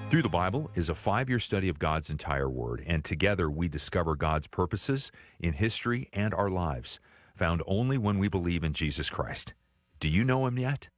Through the Bible is a 5-year study of God's entire Word, and together we discover God's purposes in history and our lives, found only when we believe in Jesus Christ. Do you know Him yet?